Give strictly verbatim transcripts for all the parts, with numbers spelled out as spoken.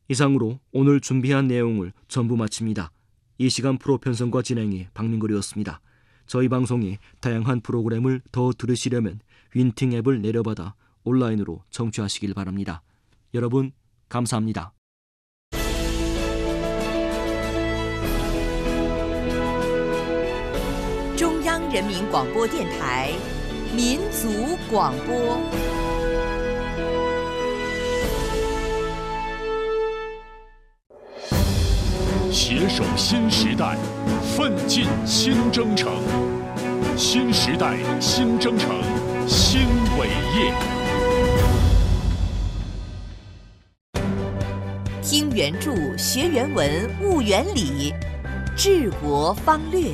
이상으로 오늘 준비한 내용을 전부 마칩니다. 이 시간 프로 편성과 진행의 박민걸이었습니다. 저희 방송이 다양한 프로그램을 더 들으시려면 윈팅 앱을 내려받아 온라인으로 청취하시길 바랍니다. 여러분 감사합니다. 中央人民广播电台民族广播。 携手新时代，奋进新征程。新时代新征程，新伟业。 听原著，学原文，悟原理，治国方略。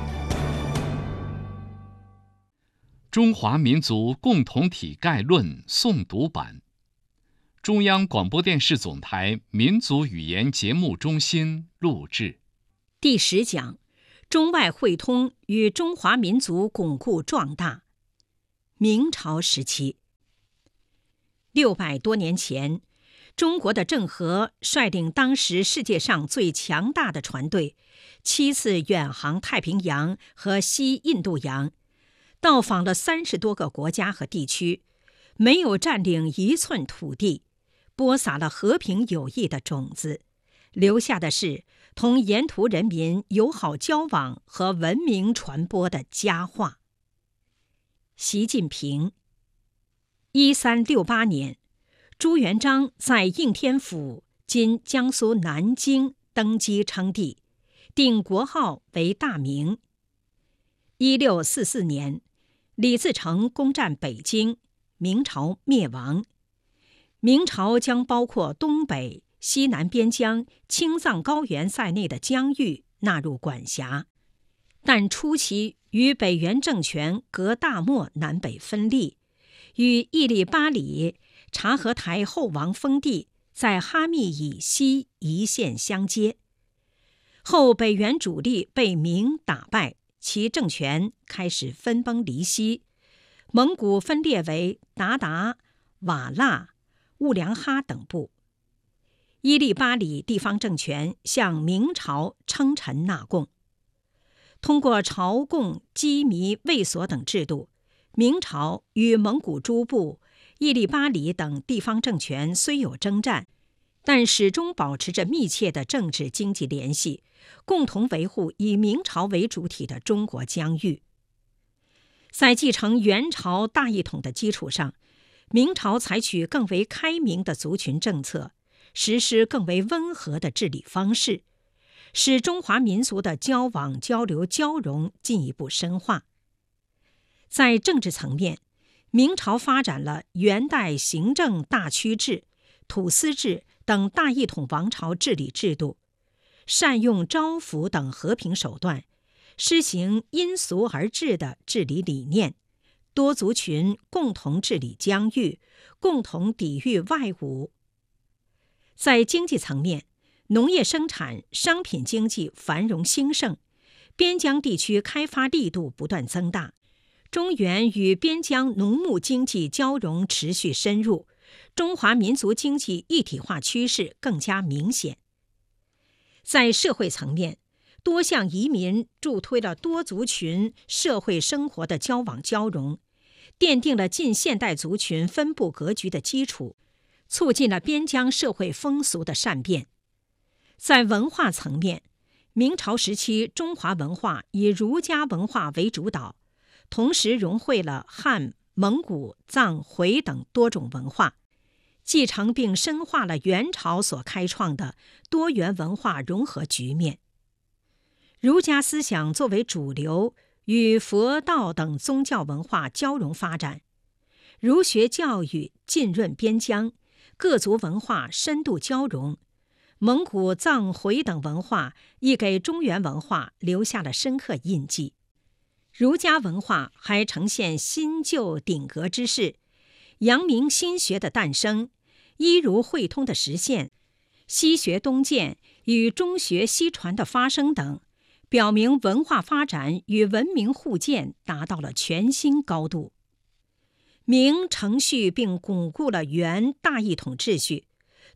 中华民族共同体概论诵读版，中央广播电视总台民族语言节目中心录制。 第十讲：中外汇通与中华民族巩固壮大。明朝时期，六百多年前，中国的郑和率领当时世界上最强大的船队，七次远航太平洋和西印度洋。到访了三十多个国家和地区，没有占领一寸土地，播撒了和平友谊的种子，留下的是同沿途人民友好交往和文明传播的佳话。习近平，一三六八年，朱元璋在应天府（今江苏南京）登基称帝，定国号为大明。一六四四年，李自成攻占北京，明朝灭亡。明朝将包括东北、西南边疆、青藏高原在内的疆域纳入管辖，但初期与北元政权隔大漠南北分立，与伊利巴里、察合台后王封地在哈密以西一线相接。后北元主力被明打败，其政权开始分崩离析，蒙古分裂为鞑靼、瓦剌、兀良哈等部。伊利巴里地方政权向明朝称臣纳贡。通过朝贡、羁縻、卫所等制度，明朝与蒙古诸部、伊利巴里等地方政权虽有征战，但始终保持着密切的政治经济联系，共同维护以明朝为主体的中国疆域。在继承元朝大一统的基础上，明朝采取更为开明的族群政策，实施更为温和的治理方式，使中华民族的交往、交流、交融进一步深化。在政治层面，明朝发展了元代行政大区制、土司制等大一统王朝治理制度，善用招抚等和平手段，施行因俗而治的治理理念，多族群共同治理疆域，共同抵御外侮。在经济层面，农业生产、商品经济繁荣兴盛，边疆地区开发力度不断增大，中原与边疆农牧经济交融持续深入，中华民族经济一体化趋势更加明显。在社会层面，多项移民助推了多族群社会生活的交往交融，奠定了近现代族群分布格局的基础，促进了边疆社会风俗的善变。在文化层面，明朝时期中华文化以儒家文化为主导，同时融汇了汉、蒙古、藏、回等多种文化，继承并深化了元朝所开创的多元文化融合局面。儒家思想作为主流，与佛道等宗教文化交融发展，儒学教育浸润边疆，各族文化深度交融，蒙古、藏、回等文化亦给中原文化留下了深刻印记。儒家文化还呈现新旧鼎革之势，阳明心学的诞生，医儒汇通的实现，西学东渐与中学西传的发生等，表明文化发展与文明互鉴达到了全新高度。明承续并巩固了元大一统秩序，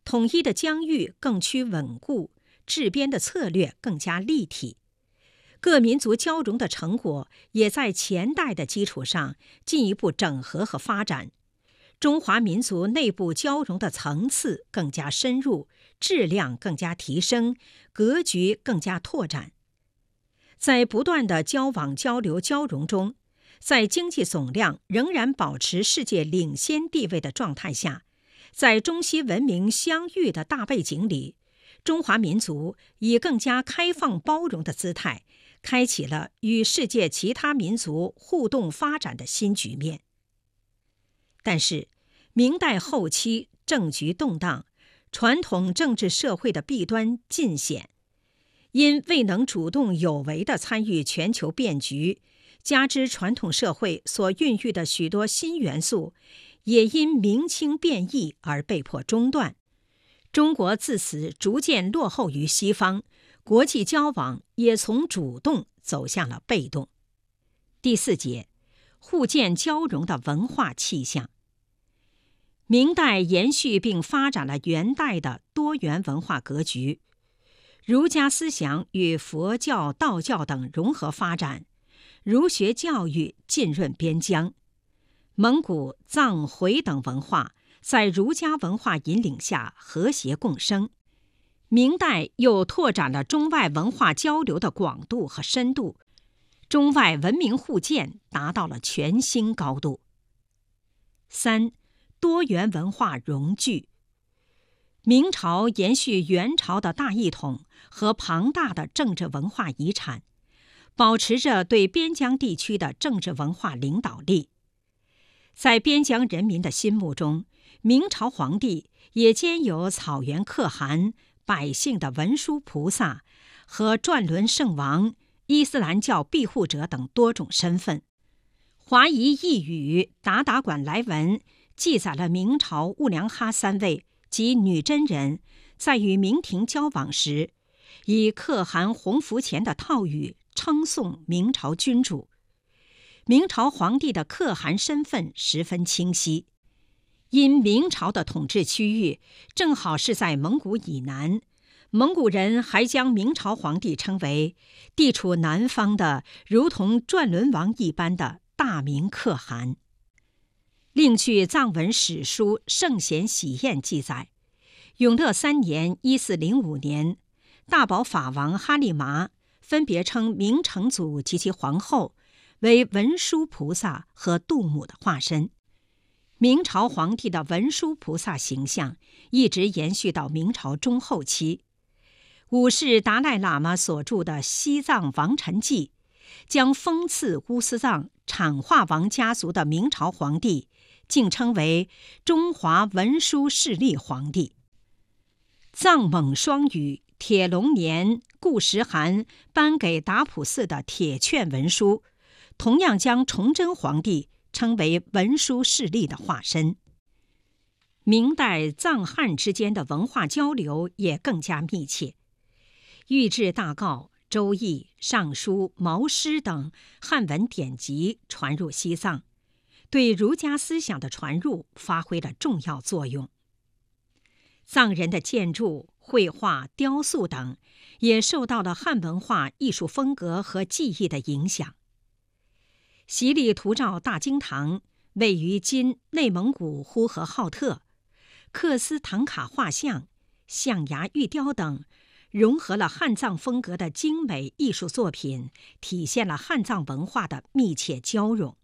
统一的疆域更趋稳固，治边的策略更加立体。各民族交融的成果也在前代的基础上进一步整合和发展，中华民族内部交融的层次更加深入，质量更加提升，格局更加拓展。在不断的交往交流交融中，在经济总量仍然保持世界领先地位的状态下，在中西文明相遇的大背景里，中华民族以更加开放包容的姿态，开启了与世界其他民族互动发展的新局面。但是，明代后期政局动荡，传统政治社会的弊端尽显，因未能主动有为地参与全球变局，加之传统社会所孕育的许多新元素，也因明清变异而被迫中断。中国自此逐渐落后于西方，国际交往也从主动走向了被动。第四节，互鉴交融的文化气象。明代延续并发展了元代的多元文化格局，儒家思想与佛教、道教等融合发展，儒学教育浸润边疆，蒙古、藏、回等文化在儒家文化引领下和谐共生。明代又拓展了中外文化交流的广度和深度，中外文明互鉴达到了全新高度。三、多元文化融聚。明朝延续元朝的大一统和庞大的政治文化遗产，保持着对边疆地区的政治文化领导力。在边疆人民的心目中，明朝皇帝也兼有草原可汗、百姓的文殊菩萨和转轮圣王、伊斯兰教庇护者等多种身份。华夷异语达达馆来文记载了明朝兀良哈三位及女真人在与明廷交往时，以可汗洪福前的套语称颂明朝君主。明朝皇帝的可汗身份十分清晰，因明朝的统治区域正好是在蒙古以南，蒙古人还将明朝皇帝称为地处南方的如同转轮王一般的大明可汗。另据藏文史书《圣贤喜宴》记载，永乐三年一四零五年，大宝法王哈利麻分别称明成祖及其皇后为文殊菩萨和度母的化身。明朝皇帝的文殊菩萨形象一直延续到明朝中后期。五世达赖喇嘛所著的《西藏王臣记》将封赐乌斯藏产化王家族的明朝皇帝竟称为中华文殊势力皇帝。藏蒙双语铁龙年固实汗颁给达普寺的铁券文书，同样将崇祯皇帝称为文殊势力的化身。明代藏汉之间的文化交流也更加密切，御制大诰、周易、尚书、毛诗等汉文典籍传入西藏，对儒家思想的传入发挥了重要作用。藏人的建筑、绘画、雕塑等也受到了汉文化艺术风格和技艺的影响。习力图照大经堂位于今内蒙古呼和浩特，克斯唐卡画像、象牙玉雕等融合了汉藏风格的精美艺术作品，体现了汉藏文化的密切交融。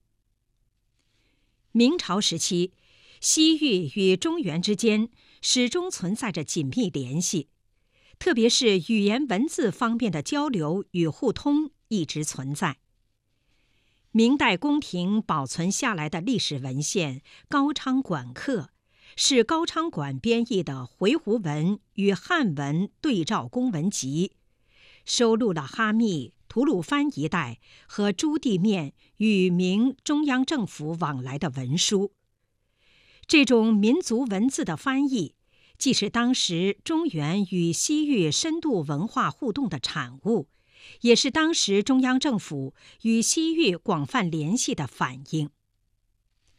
明朝时期，西域与中原之间始终存在着紧密联系，特别是语言文字方面的交流与互通一直存在。明代宫廷保存下来的历史文献《高昌馆刻》是高昌馆编译的回鹘文与汉文对照公文集，收录了哈密、吐鲁番一带和朱地面与明中央政府往来的文书。这种民族文字的翻译，既是当时中原与西域深度文化互动的产物，也是当时中央政府与西域广泛联系的反应。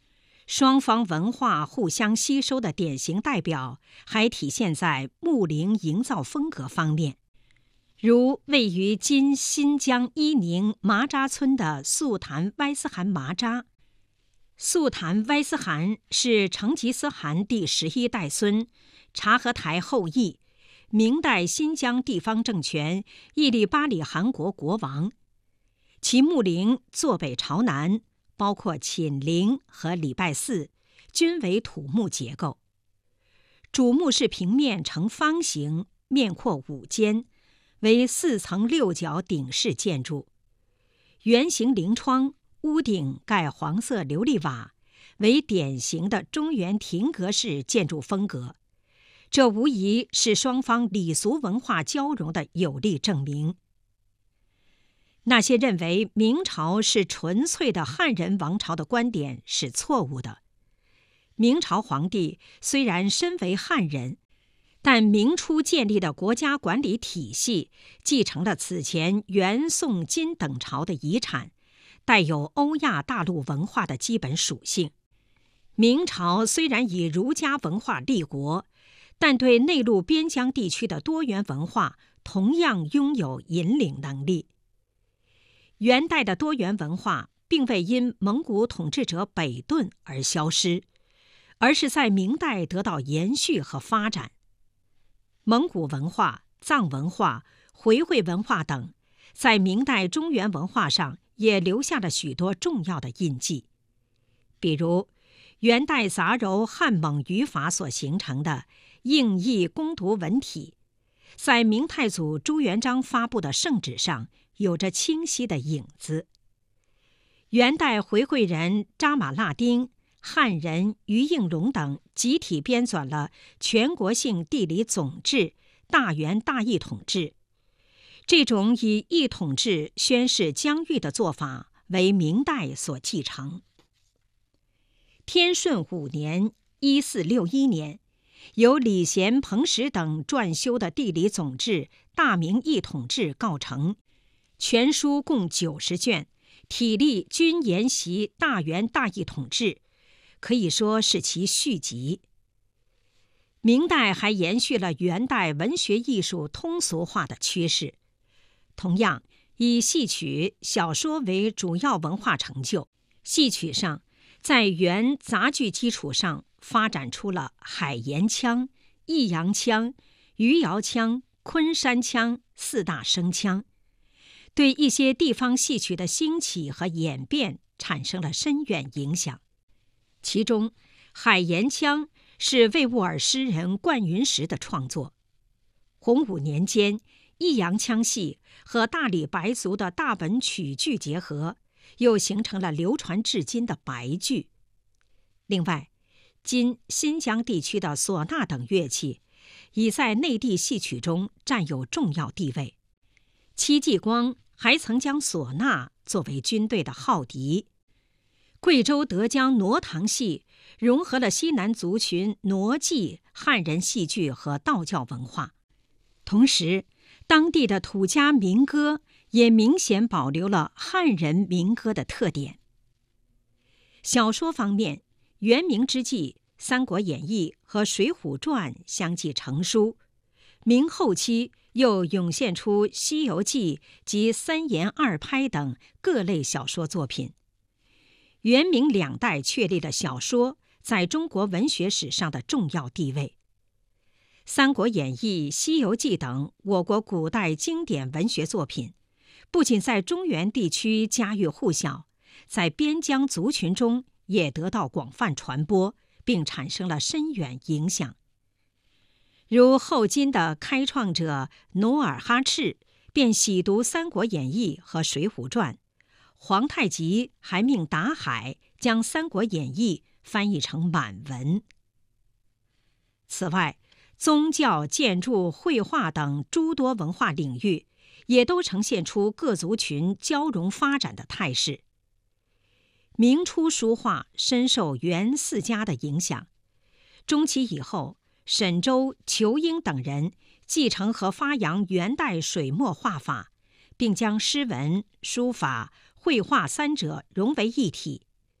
双方文化互相吸收的典型代表还体现在木陵营造风格方面，如位于今新疆伊宁麻扎村的素坛歪斯汗麻扎。素坛歪斯汗是成吉思汗第十一代孙，察合台后裔，明代新疆地方政权伊力巴里汗国国王。其墓陵坐北朝南，包括寝陵和礼拜寺，均为土木结构。主墓是平面呈方形，面阔五间，为四层六角顶式建筑，圆形棂窗，屋顶盖黄色琉璃瓦，为典型的中原亭阁式建筑风格。这无疑是双方礼俗文化交融的有力证明。那些认为明朝是纯粹的汉人王朝的观点是错误的。明朝皇帝虽然身为汉人，但明初建立的国家管理体系继承了此前元、宋、金等朝的遗产，带有欧亚大陆文化的基本属性。明朝虽然以儒家文化立国，但对内陆边疆地区的多元文化同样拥有引领能力。元代的多元文化并未因蒙古统治者北遁而消失，而是在明代得到延续和发展。蒙古文化、藏文化、回回文化等，在明代中原文化上也留下了许多重要的印记。比如，元代杂糅汉蒙语法所形成的应义攻读文体，在明太祖朱元璋发布的圣旨上有着清晰的影子。元代回回人扎马腊丁、汉人于应龙等集体编纂了全国性地理总志、大元大义统志。这种以义统制宣示疆域的做法为明代所继承。天顺五年（一四六一年），由李贤、彭石等撰修的地理总志《大明义统志》告成，全书共九十卷，体例均沿袭大元大义统志，可以说是其续集。明代还延续了元代文学艺术通俗化的趋势，同样以戏曲、小说为主要文化成就。戏曲上，在元杂剧基础上发展出了海盐腔、益阳腔、余姚腔、昆山腔四大声腔，对一些地方戏曲的兴起和演变产生了深远影响。其中，海盐腔是魏兀尔诗人冠云石的创作。洪武年间，益阳腔戏和大理白族的大本曲剧结合，又形成了流传至今的白剧。另外，今新疆地区的唢呐等乐器已在内地戏曲中占有重要地位。戚继光还曾将唢呐作为军队的号笛。贵州德江傩堂戏融合了西南族群傩祭、汉人戏剧和道教文化，同时当地的土家民歌也明显保留了汉人民歌的特点。小说方面，元明之际，《三国演义》和《水浒传》相继成书，明后期又涌现出《西游记》及三言二拍等各类小说作品。元明两代确立了小说在中国文学史上的重要地位。《三国演义》《西游记》等我国古代经典文学作品，不仅在中原地区家喻户晓，在边疆族群中也得到广泛传播，并产生了深远影响。如后金的开创者努尔哈赤便喜读《三国演义》和《水浒传》，皇太极还命达海将《三国演义》翻译成满文。此外，宗教、建筑、绘画等诸多文化领域也都呈现出各族群交融发展的态势。明初书画深受元四家的影响，中期以后，沈周、仇英等人继承和发扬元代水墨画法，并将诗文、书法、绘画三者融为一体。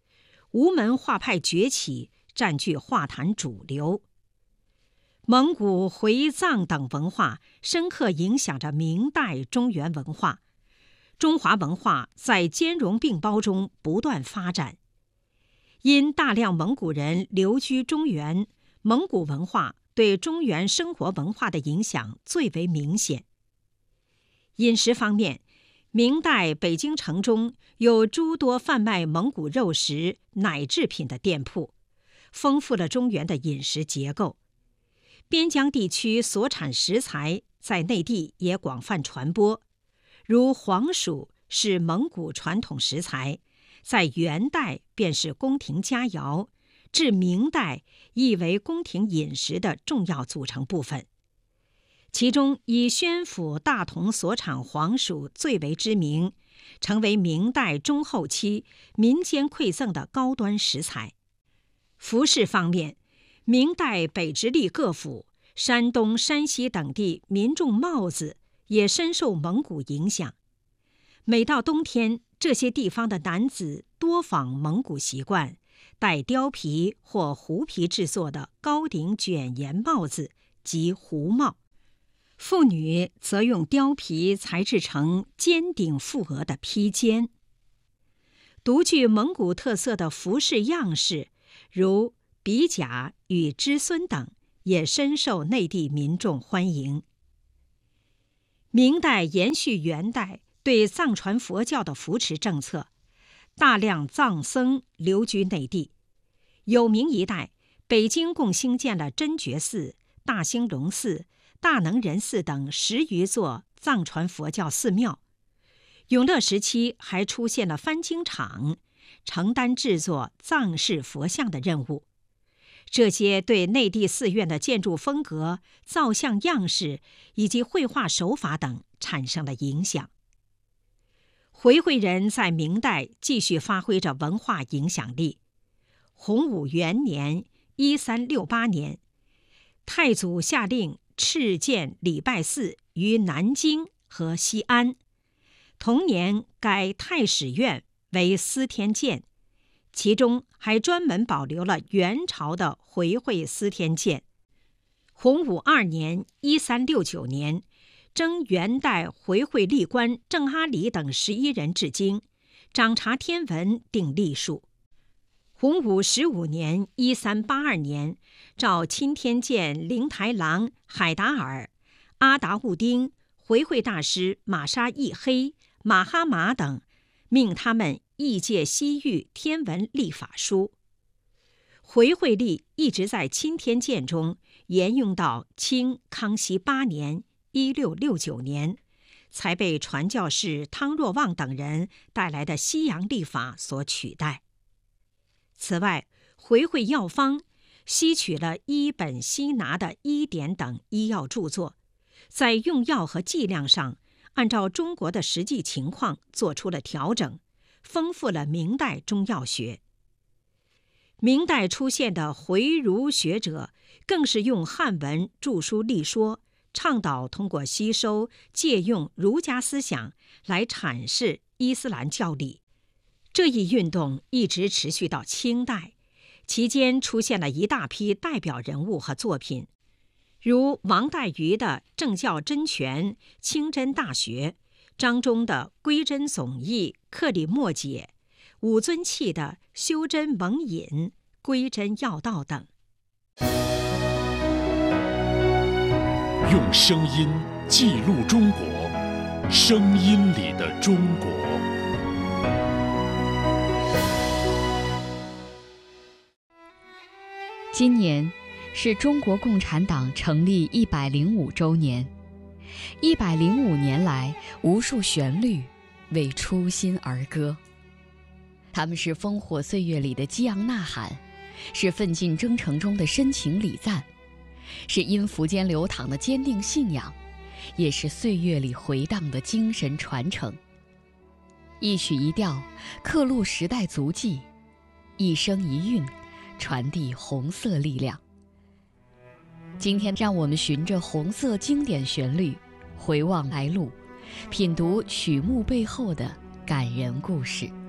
吴门画派崛起，占据画坛主流。蒙古、回藏等文化深刻影响着明代中原文化，中华文化在兼容并包中不断发展。因大量蒙古人流居中原，蒙古文化对中原生活文化的影响最为明显。饮食方面，明代北京城中有诸多贩卖蒙古肉食、奶制品的店铺，丰富了中原的饮食结构。边疆地区所产食材在内地也广泛传播，如黄薯是蒙古传统食材，在元代便是宫廷佳肴，至明代亦为宫廷饮食的重要组成部分。其中以宣府大同所产黄薯最为知名，成为明代中后期民间馈赠的高端食材。服饰方面，明代北直隶各府、山东、山西等地民众帽子也深受蒙古影响。每到冬天，这些地方的男子多仿蒙古习惯，戴貂皮或狐皮制作的高顶卷檐帽子及狐帽。妇女则用貂皮裁制成尖顶覆额的披肩。独具蒙古特色的服饰样式，如比甲与织孙等，也深受内地民众欢迎。明代延续元代对藏传佛教的扶持政策，大量藏僧流居内地。有明一代，北京共兴建了真觉寺、大兴隆寺、大能仁寺等十余座藏传佛教寺庙。永乐时期还出现了翻经厂，承担制作藏式佛像的任务。这些对内地寺院的建筑风格、造像样式以及绘画手法等产生了影响。回回人在明代继续发挥着文化影响力。洪武元年（一三六八年），太祖下令敕建礼拜寺于南京和西安，同年改太史院为司天监，其中还专门保留了元朝的回会司天监。洪武二年（一三六九年），征元代回会历官郑阿里等十一人至京，掌察天文定历数。洪武十五年（一三八二年），召钦天监灵台郎海达尔、阿达兀丁、回会大师玛莎易黑、马哈马等，命他们译介西域天文历法书。回会历一直在钦天监中沿用到清康熙八年（一六六九年），才被传教士汤若望等人带来的西洋历法所取代。此外，回会药方吸取了伊本希拿的医典等医药著作，在用药和剂量上按照中国的实际情况做出了调整，丰富了明代中药学。明代出现的回儒学者更是用汉文著书立说，倡导通过吸收、借用儒家思想来阐释伊斯兰教理。这一运动一直持续到清代，期间出现了一大批代表人物和作品，如王岱瑜的《政教真诠》《清真大学》，张忠的《归真总义》《克里墨解》，武尊器的《修真蒙引》《归真要道》等。 用声音记录中国，声音里的中国。 今年是中国共产党成立一百零五周年，一百零五年来，无数旋律为初心而歌。他们是烽火岁月里的激昂呐喊，是奋进征程中的深情礼赞，是音符间流淌的坚定信仰，也是岁月里回荡的精神传承。一曲一调，刻录时代足迹；一声一韵，传递红色力量。今天，让我们循着红色经典旋律，回望来路，品读曲目背后的感人故事。